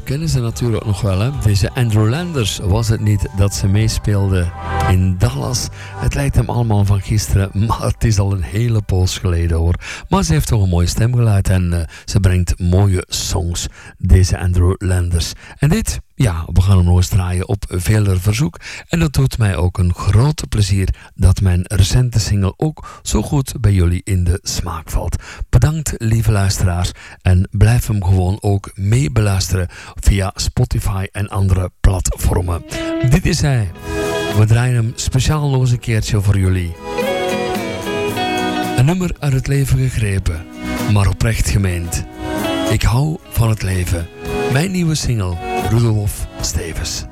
kennen ze natuurlijk nog wel, hè? Deze Andrew Landers, was het niet dat ze meespeelde in Dallas? Het lijkt hem allemaal van gisteren, maar het is al een hele poos geleden hoor. Maar ze heeft toch een mooie stemgeluid en ze brengt mooie songs, deze Andrew Landers. En dit, ja, we gaan hem nog eens draaien op veler verzoek. En dat doet mij ook een groot plezier dat mijn recente single ook zo goed bij jullie in de smaak valt. Bedankt lieve luisteraars en blijf hem gewoon ook mee beluisteren via Spotify en andere platformen. Dit is hij. We draaien hem speciaal nog eens een keertje voor jullie. Een nummer uit het leven gegrepen, maar oprecht gemeend. Ik hou van het leven. Mijn nieuwe single, Rudolf Stevens.